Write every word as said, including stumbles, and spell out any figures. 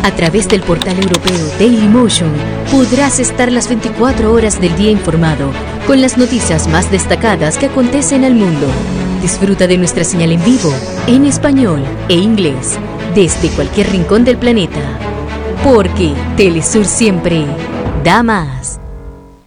A través del portal europeo Dailymotion podrás estar las veinticuatro horas del día informado con las noticias más destacadas que acontecen al mundo. Disfruta de nuestra señal en vivo, en español e inglés, desde cualquier rincón del planeta. Porque Telesur siempre da más.